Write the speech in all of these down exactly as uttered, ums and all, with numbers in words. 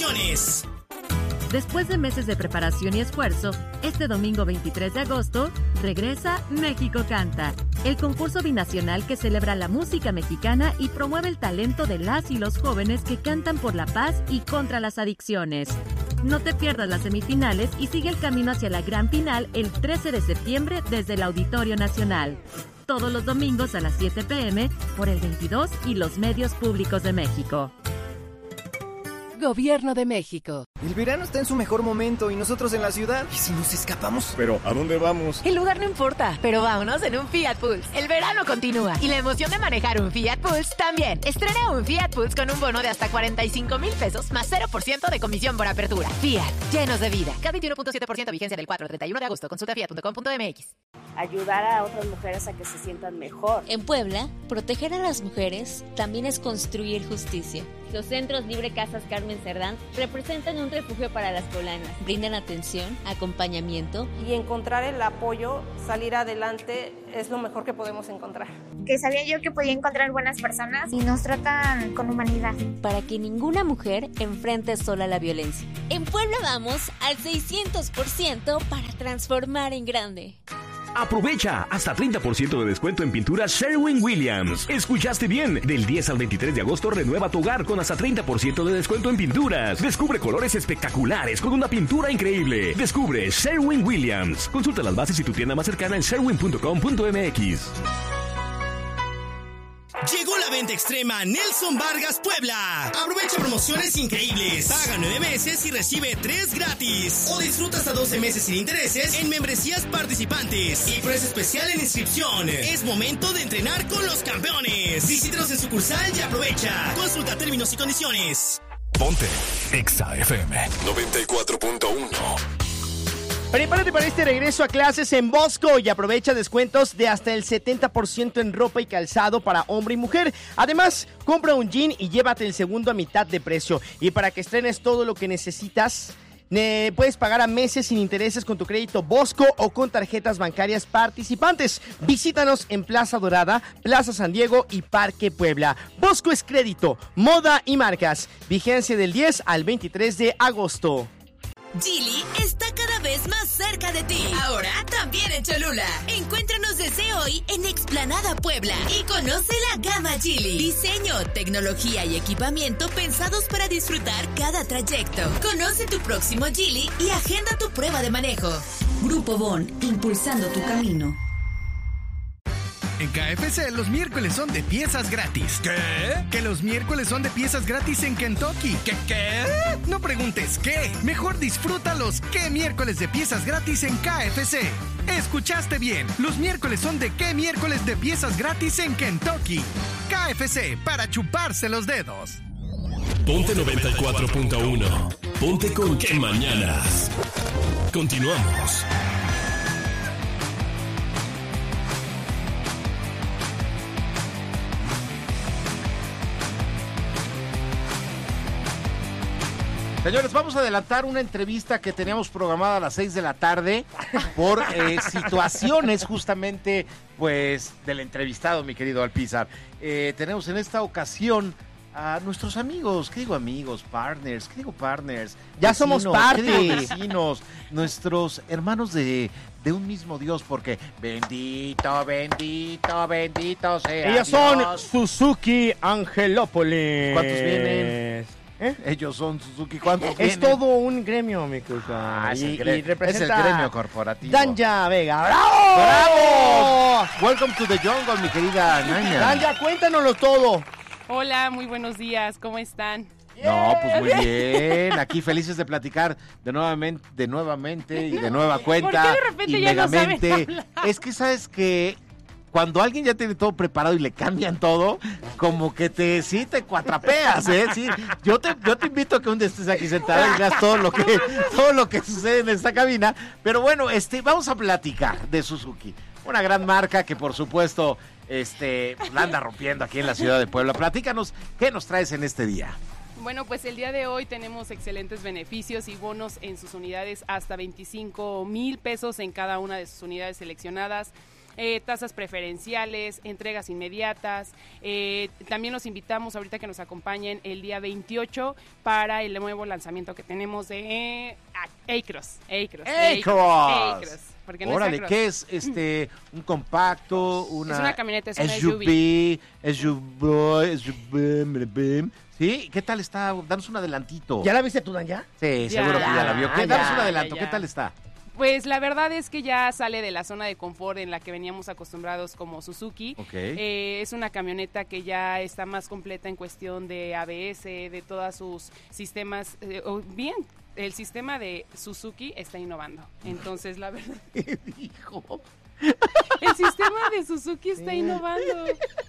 condiciones. Después de meses de preparación y esfuerzo, este domingo veintitrés de agosto regresa México Canta, el concurso binacional que celebra la música mexicana y promueve el talento de las y los jóvenes que cantan por la paz y contra las adicciones. No te pierdas las semifinales y sigue el camino hacia la gran final el trece de septiembre desde el Auditorio Nacional. Todos los domingos a las siete pm por el veintidós y los medios públicos de México. Gobierno de México. El verano está en su mejor momento y nosotros en la ciudad. ¿Y si nos escapamos? ¿Pero a dónde vamos? El lugar no importa, pero vámonos en un Fiat Pulse. El verano continúa y la emoción de manejar un Fiat Pulse también. Estrena un Fiat Pulse con un bono de hasta cuarenta y cinco mil pesos más cero por ciento de comisión por apertura. Fiat, llenos de vida. K veintiuno punto siete por ciento vigencia del cuatro al treinta y uno de agosto. Consulta fiat punto com punto mx. Ayudar a otras mujeres a que se sientan mejor. En Puebla, proteger a las mujeres también es construir justicia. Los centros Libre Casas Carmen Cerdán representan un refugio para las poblanas. Brindan atención, acompañamiento. Y encontrar el apoyo, salir adelante, es lo mejor que podemos encontrar. Que sabía yo que podía encontrar buenas personas y nos tratan con humanidad. Para que ninguna mujer enfrente sola la violencia. En Puebla vamos al seiscientos por ciento para transformar en grande. Aprovecha hasta treinta por ciento de descuento en pinturas Sherwin-Williams. ¿Escuchaste bien? Del diez al veintitrés de agosto renueva tu hogar con hasta treinta por ciento de descuento en pinturas. Descubre colores espectaculares con una pintura increíble. Descubre Sherwin-Williams. Consulta las bases y tu tienda más cercana en sherwin punto com punto mx. Llegó la venta extrema Nelson Vargas Puebla. Aprovecha promociones increíbles. Paga nueve meses y recibe tres gratis. O disfruta hasta doce meses sin intereses en membresías participantes. Y precio especial en inscripción. Es momento de entrenar con los campeones. Visítanos en sucursal y aprovecha. Consulta términos y condiciones. Ponte Exa F M noventa y cuatro punto uno. Prepárate para este regreso a clases en Bosco y aprovecha descuentos de hasta el setenta por ciento en ropa y calzado para hombre y mujer. Además, compra un jean y llévate el segundo a mitad de precio. Y para que estrenes todo lo que necesitas, eh, puedes pagar a meses sin intereses con tu crédito Bosco o con tarjetas bancarias participantes. Visítanos en Plaza Dorada, Plaza San Diego y Parque Puebla. Bosco es crédito, moda y marcas. Vigencia del diez al veintitrés de agosto. Geely está cada vez más cerca de ti. Ahora también en Cholula. Encuéntranos desde hoy en Explanada Puebla y conoce la gama Geely. Diseño, tecnología y equipamiento pensados para disfrutar cada trayecto. Conoce tu próximo Geely y agenda tu prueba de manejo. Grupo Bon, impulsando tu camino. En K F C los miércoles son de piezas gratis. ¿Qué? Que los miércoles son de piezas gratis en Kentucky. ¿Qué qué? No preguntes qué. Mejor disfruta los qué miércoles de piezas gratis en K F C. Escuchaste bien. Los miércoles son de qué miércoles de piezas gratis en Kentucky. K F C para chuparse los dedos. Ponte noventa y cuatro punto uno. Ponte con qué mañanas. Continuamos. Señores, vamos a adelantar una entrevista que teníamos programada a las seis de la tarde por eh, situaciones justamente, pues, del entrevistado, mi querido Alpizar. Eh, tenemos en esta ocasión a nuestros amigos, ¿qué digo amigos? Partners, ¿qué digo partners? Ya Vecinos, somos parte. ¿qué digo vecinos? Nuestros hermanos de, de un mismo Dios, porque bendito, bendito, bendito sea Ellos Dios. son Suzuki Angelópolis. ¿Cuántos vienen? ¿Eh? Ellos son Suzuki, ¿cuántos Es vienen? todo un gremio, mi cosa. Ah, es, y, el gre- y representa es el gremio corporativo. Danya Vega. ¡Bravo! ¡Bravo! Welcome to the jungle, mi querida Nanya. Danya, cuéntanoslo todo. Hola, muy buenos días, ¿cómo están? No, pues muy bien. Aquí felices de platicar de nuevamente, de nuevamente y de nueva cuenta. ¿Por qué de repente y ya no saben megamente. hablar? Es que sabes que cuando alguien ya tiene todo preparado y le cambian todo, como que te sí te cuatrapeas, ¿eh? Sí, yo te yo te invito a que un día estés aquí sentado y veas todo lo que todo lo que sucede en esta cabina. Pero bueno, este vamos a platicar de Suzuki, una gran marca que por supuesto este la anda rompiendo aquí en la ciudad de Puebla. Platícanos, ¿qué nos traes en este día? Bueno, pues el día de hoy tenemos excelentes beneficios y bonos en sus unidades hasta veinticinco mil pesos en cada una de sus unidades seleccionadas. eh, tasas preferenciales, entregas inmediatas. Eh, también los invitamos ahorita que nos acompañen el día veintiocho para el nuevo lanzamiento que tenemos de A-Cross. A-Cross. A-Cross. Porque no Órale, es ¿qué es? Este, un compacto, una... Es una camioneta, es una S U V. S U V, S U V, ¿sí? ¿Qué tal está? Danos un adelantito. ¿Ya la viste tú, Dan, ya? Sí, Ya, seguro que ya la vio. ¿Qué? ya, Danos un adelanto, ya, ya. ¿qué tal está? Pues la verdad es que ya sale de la zona de confort en la que veníamos acostumbrados como Suzuki. Ok. Eh, es una camioneta que ya está más completa en cuestión de A B S, de todos sus sistemas, eh, o bien, el sistema de Suzuki está innovando. Entonces, la verdad... ¿Qué dijo? El sistema de Suzuki está innovando.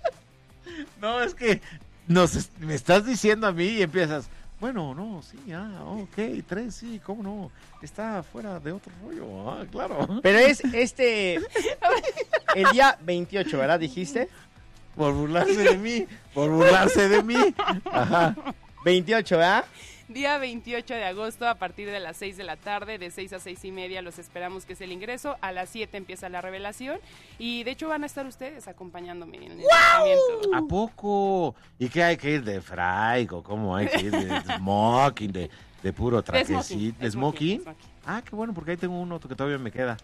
No, es que nos, me estás diciendo a mí y empiezas... Bueno, no, sí, ah, ok, tres, sí, cómo no, está fuera de otro rollo, ah, claro. Pero es este, el día veintiocho, ¿verdad? Dijiste. Por burlarse de mí, por burlarse de mí. Ajá. veintiocho, ¿verdad? Día veintiocho de agosto a partir de las seis de la tarde, de seis a seis y media los esperamos, que es el ingreso. A las siete empieza la revelación y de hecho van a estar ustedes acompañándome en el lanzamiento. ¿A poco? ¿Y qué hay que ir de fraigo? ¿Cómo hay que ir de smoking, de, de puro trajecito? ¿De smoking? ¿Smoking? Ah, qué bueno, porque ahí tengo uno que todavía me queda.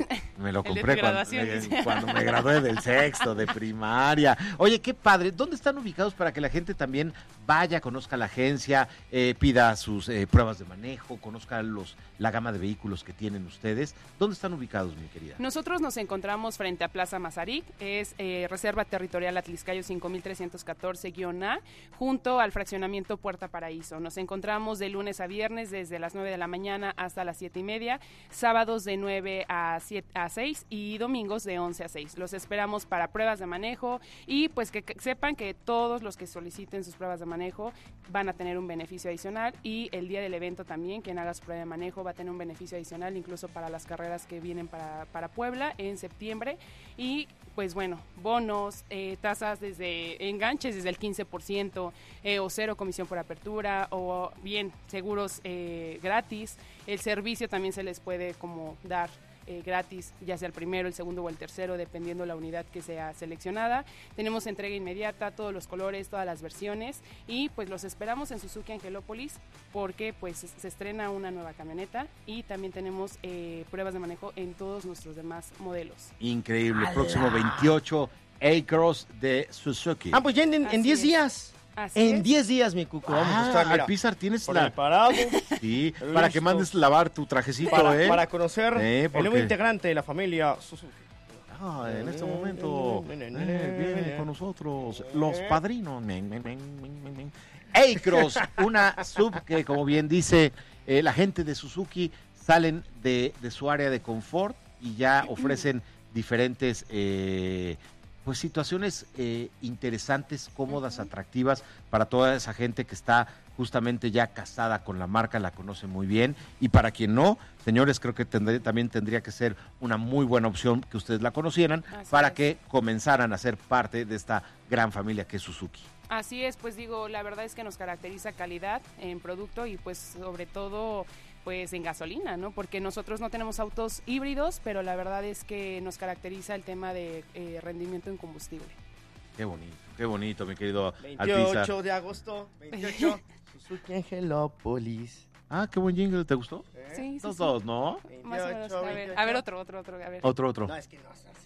Me lo El de compré tu cuando, graduación, me, dice. cuando me gradué del sexto, de primaria. Oye, qué padre. ¿Dónde están ubicados para que la gente también vaya, conozca la agencia, eh, pida sus eh, pruebas de manejo, conozca los la gama de vehículos que tienen ustedes? ¿Dónde están ubicados, mi querida? Nosotros nos encontramos frente a Plaza Mazarik, es eh, Reserva Territorial Atliscayo cinco mil trescientos catorce A, junto al fraccionamiento Puerta Paraíso. Nos encontramos de lunes a viernes desde las nueve de la mañana hasta las siete y media, sábados de nueve a seis y domingos de once a seis. Los esperamos para pruebas de manejo y pues que, que sepan que todos los que soliciten sus pruebas de manejo van a tener un beneficio adicional, y el día del evento también quien haga su prueba de manejo va a tener un beneficio adicional incluso para las carreras que vienen para, para Puebla en septiembre. Y pues bueno, bonos, eh, tasas desde enganches desde el quince por ciento eh, o cero comisión por apertura, o bien seguros eh, gratis. El servicio también se les puede como dar Eh, gratis, ya sea el primero, el segundo o el tercero, dependiendo la unidad que sea seleccionada. Tenemos entrega inmediata, todos los colores, todas las versiones, y pues los esperamos en Suzuki Angelópolis porque pues se estrena una nueva camioneta y también tenemos eh, pruebas de manejo en todos nuestros demás modelos. Increíble, el próximo veintiocho, A-Cross de Suzuki. Ah, pues ya en diez días. Así en es. diez días, mi cuco. Vamos Ah, a estar, mira, Alpizar, tienes la... preparado. Sí, para que mandes lavar tu trajecito, para, ¿eh? para conocer Eh, el nuevo porque- integrante de la familia Suzuki. Ah, en este momento eh, vienen con nosotros los padrinos. Men, men, men, men, men, men. A-Cross, una sub que, como bien dice eh, la gente de Suzuki, salen de, de su área de confort y ya ofrecen diferentes eh, pues situaciones eh, interesantes, cómodas, atractivas para toda esa gente que está justamente ya casada con la marca, la conoce muy bien, y para quien no, señores, creo que tendré, también tendría que ser una muy buena opción que ustedes la conocieran. Así para es. que comenzaran a ser parte de esta gran familia que es Suzuki. Así es, pues digo, la verdad es que nos caracteriza calidad en producto y pues sobre todo pues en gasolina, ¿no? Porque nosotros no tenemos autos híbridos, pero la verdad es que nos caracteriza el tema de eh, rendimiento en combustible. Qué bonito, qué bonito, mi querido veintiocho Alpizar. de agosto, veintiocho, Suzuki Angelópolis. Ah, qué buen jingle, ¿te gustó? Sí, sí, Los sí. dos, ¿no? Más o menos, a ver, a ver otro, otro, otro, a ver. Otro, otro. No, es que no,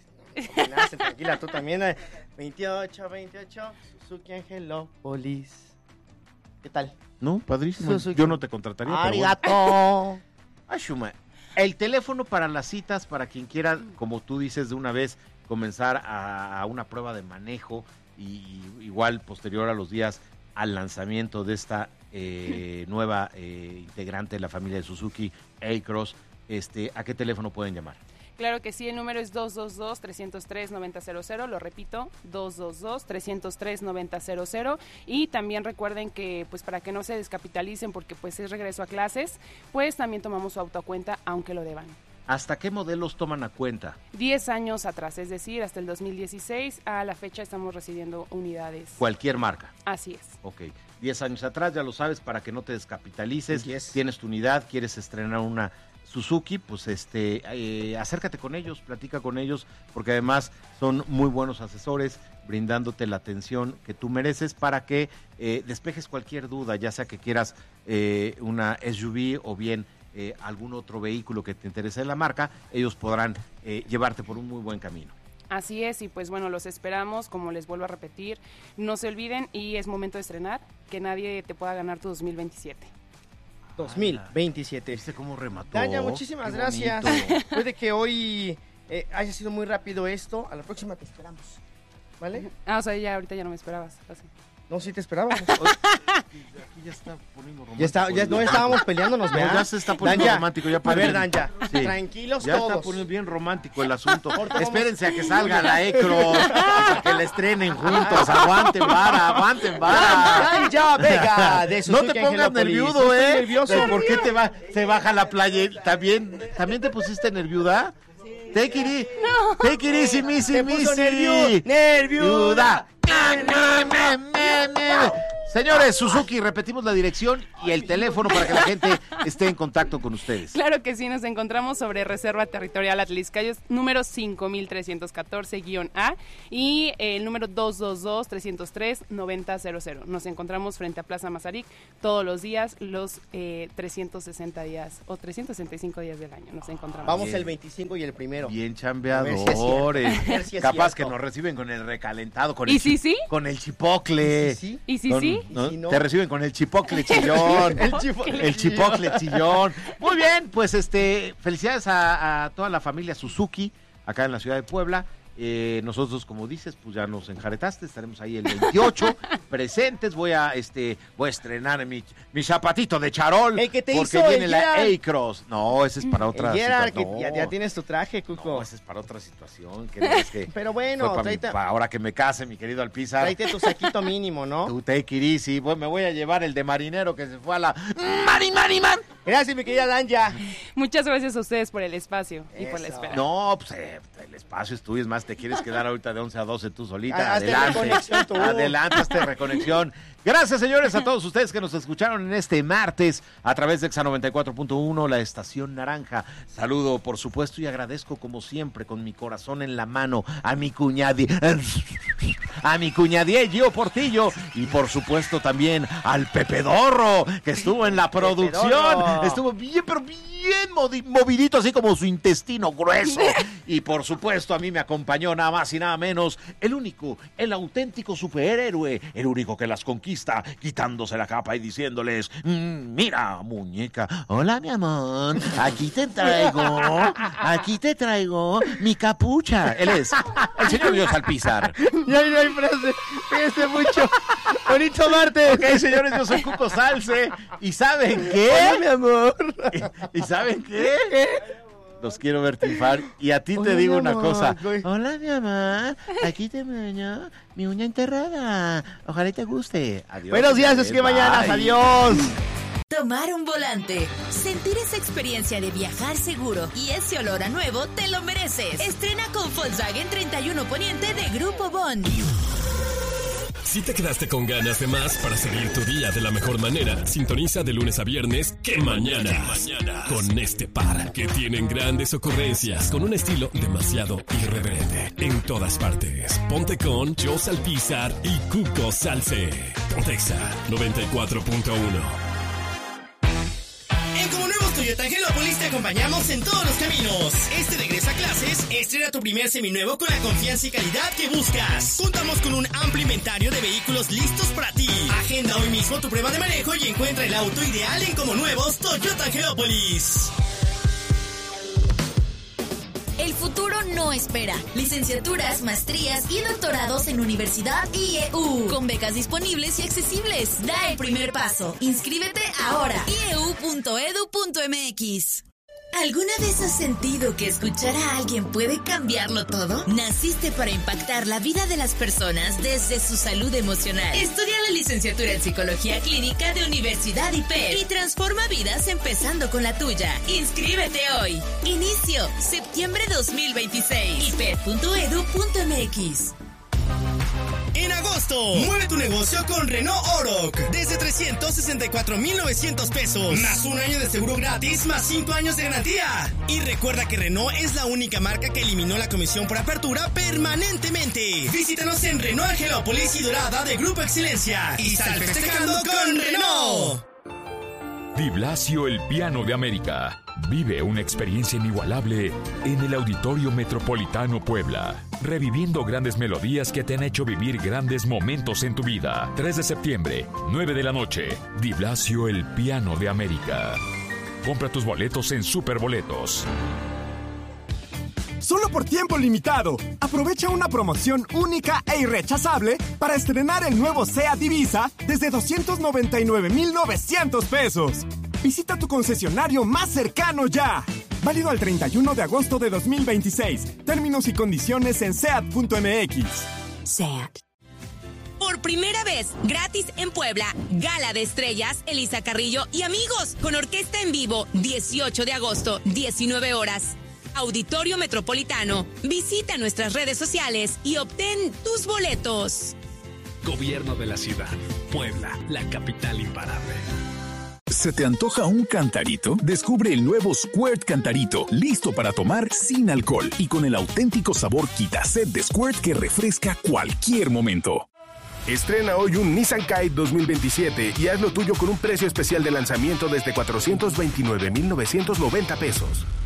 no, no, no, no, tranquila, tú también. eh. veintiocho, veintiocho, Suzuki Angelópolis. ¿Qué tal? No, padrísimo. Suzuki. Yo no te contrataría. pero bueno. Arigato. Ay, Shuma. El teléfono para las citas, para quien quiera, como tú dices, de una vez comenzar a, a una prueba de manejo, y igual posterior a los días al lanzamiento de esta eh, nueva eh, integrante de la familia de Suzuki, A-Cross, este, ¿a qué teléfono pueden llamar? Claro que sí, el número es dos dos dos, tres cero tres, nueve cero cero, lo repito, dos dos dos, tres cero tres, nueve cero cero, y también recuerden que pues para que no se descapitalicen porque pues es regreso a clases, pues también tomamos su auto a cuenta aunque lo deban. ¿Hasta qué modelos toman a cuenta? diez años atrás, es decir, hasta el dos mil dieciséis, a la fecha estamos recibiendo unidades. Cualquier marca. Así es. Ok, diez años atrás, ya lo sabes, para que no te descapitalices, Yes. tienes tu unidad, quieres estrenar una Suzuki, pues este, eh, acércate con ellos, platica con ellos, porque además son muy buenos asesores, brindándote la atención que tú mereces para que eh, despejes cualquier duda, ya sea que quieras eh, una S U V o bien eh, algún otro vehículo que te interese de la marca, ellos podrán eh, llevarte por un muy buen camino. Así es, y pues bueno, los esperamos, como les vuelvo a repetir, no se olviden y es momento de estrenar, que nadie te pueda ganar tu dos mil veintisiete. dos mil veintisiete. ¿Viste cómo remató? Daña, muchísimas Qué gracias. bonito. Puede que hoy eh, haya sido muy rápido esto. A la próxima te esperamos. ¿Vale? Ah, o sea, ya ahorita ya no me esperabas. Así. No, sí te esperábamos. Aquí ya está poniendo romántico. Ya, está, ya no estábamos peleándonos, No, ¿verdad? ya se está poniendo Danya, romántico. Ya a ver, paren. Danya, Sí. tranquilos ya todos. está poniendo bien romántico el asunto. Ahorita Espérense vamos. a que salga la E-Cross, a que la estrenen juntos. Aguanten vara, aguanten vara. Danya Vega, de No Suzuki te pongas Angelópolis. nervioso, No estoy ¿eh? nervioso. ¿Por qué te va, se baja la playa? ¿También, ¿También te pusiste nerviuda? Take it easy. No. Take it easy, missy, Te puso missy. nervio- nerviuda. Señores, Suzuki, repetimos la dirección y el teléfono para que la gente esté en contacto con ustedes. Claro que sí, nos encontramos sobre Reserva Territorial Atliscayos, número cinco mil trescientos catorce A y el número dos dos dos, tres cero tres, nueve cero cero. Nos encontramos frente a Plaza Mazarik todos los días, los eh, trescientos sesenta días o trescientos sesenta y cinco días del año. Nos encontramos. Vamos Bien. el veinticinco y el primero. Bien A ver si es chambeadores. cierto. A ver si es Capaz cierto. que nos reciben con el recalentado, con ¿Y el sí, chi- sí? con el chipocle. ¿Y sí, sí? ¿Y sí, Con- sí? ¿no? ¿Y si no? Te reciben con el chipocle chillón. El chipocle El chipocle chillón. Muy bien, pues este, felicidades a, a toda la familia Suzuki acá en la ciudad de Puebla. Eh, nosotros, como dices, pues ya nos enjaretaste, estaremos ahí el veintiocho presentes. Voy a este voy a estrenar mi, mi zapatito de charol El que te porque hizo viene el la Gerard. A-Cross. No, ese es para otra El Gerard, que situación. ya, ya tienes tu traje, Cuco. No, ese es para otra situación. Que no es que Pero bueno, fue para mi- tráete- para ahora que me case, mi querido Alpizar. Tráete tu saquito mínimo, ¿no? Tu take it easy. Pues me voy a llevar el de marinero que se fue a la Mari Mari Man. Gracias, mi querida Danya. Muchas gracias a ustedes por el espacio y por la Eso. espera. No, pues eh, el espacio es tuyo, es más, te quieres quedar ahorita de once a doce tú solita. Ah, hazte Adelante. reconexión tú. Adelante, hazte reconexión. Gracias, señores, a todos ustedes que nos escucharon en este martes a través de Exa noventa y cuatro punto uno, la estación naranja. Saludo, por supuesto, y agradezco como siempre, con mi corazón en la mano, a mi cuñadi, a mi cuñadie Gio Portillo, y por supuesto también al Pepe Dorro, que estuvo en la producción. Dorro. Estuvo bien, pero bien modi- movidito, así como su intestino grueso. Y por supuesto, a mí me acompañó nada más y nada menos el único, el auténtico superhéroe, el único que las conquista, quitándose la capa y diciéndoles, "Mm, mira, muñeca, hola mi amor, aquí te traigo, aquí te traigo mi capucha." Él es el señor Dios Alpizar. Ya no hay frase. Cuídense mucho. Bonito martes. Ok, señores, yo soy Cuco Salce. ¿Y saben qué? Hola, mi amor. ¿Y saben qué? Los quiero ver triunfar. Y a ti te Hola, digo mi una amor. cosa. Güey. Hola, mi amor. Aquí te maño mi uña enterrada. Ojalá y te guste. Adiós. Buenos días, es que mañanas. Bye. Adiós. Tomar un volante, sentir esa experiencia de viajar seguro y ese olor a nuevo te lo mereces. Estrena con Volkswagen treinta y uno Poniente de Grupo Bond. Si te quedaste con ganas de más para seguir tu día de la mejor manera, sintoniza de lunes a viernes ¡Qué Mañanas! Con este par que tienen grandes ocurrencias con un estilo demasiado irreverente. En todas partes, ponte con Jos Alpizar y Cuco Salce. Pontexa noventa y cuatro punto uno. En Como Nuevos Toyota Angelópolis te acompañamos en todos los caminos. Este regresa a clases, estrena tu primer seminuevo con la confianza y calidad que buscas. Contamos con un amplio inventario de vehículos listos para ti. Agenda hoy mismo tu prueba de manejo y encuentra el auto ideal en Como Nuevos Toyota Angelópolis. El futuro no espera. Licenciaturas, maestrías y doctorados en Universidad I E U. Con becas disponibles y accesibles. Da el primer paso. Inscríbete ahora. i e u punto e d u punto m x. ¿Alguna vez has sentido que escuchar a alguien puede cambiarlo todo? Naciste para impactar la vida de las personas desde su salud emocional. Estudia la licenciatura en Psicología Clínica de Universidad I P E D y transforma vidas empezando con la tuya. Inscríbete hoy. Inicio, septiembre dos mil veintiséis. i p e d punto e d u punto m x. En agosto agosto. Mueve tu negocio con Renault Oroc. Desde trescientos sesenta y cuatro mil novecientos pesos. Más un año de seguro gratis, más cinco años de garantía. Y recuerda que Renault es la única marca que eliminó la comisión por apertura permanentemente. Visítanos en Renault Angelópolis y Dorada de Grupo Excelencia. Y sal festejando con Renault. Di Blasio, el piano de América. Vive una experiencia inigualable en el Auditorio Metropolitano Puebla, reviviendo grandes melodías que te han hecho vivir grandes momentos en tu vida. tres de septiembre, nueve de la noche. Di Blasio, el piano de América. Compra tus boletos en Superboletos. Solo por tiempo limitado. Aprovecha una promoción única e irrechazable para estrenar el nuevo SEAT Ibiza desde doscientos noventa y nueve mil novecientos pesos. Visita tu concesionario más cercano ya. Válido al treinta y uno de agosto de dos mil veintiséis. Términos y condiciones en seat punto m x. SEAT. Por primera vez, gratis en Puebla, Gala de Estrellas, Elisa Carrillo y amigos, con orquesta en vivo, dieciocho de agosto, diecinueve horas. Auditorio Metropolitano. Visita nuestras redes sociales y obtén tus boletos. Gobierno de la Ciudad. Puebla, la capital imparable. ¿Se te antoja un cantarito? Descubre el nuevo Squirt Cantarito, listo para tomar sin alcohol y con el auténtico sabor Quitaset de Squirt que refresca cualquier momento. Estrena hoy un Nissan Kite dos mil veintisiete y hazlo tuyo con un precio especial de lanzamiento desde cuatrocientos veintinueve mil novecientos noventa pesos.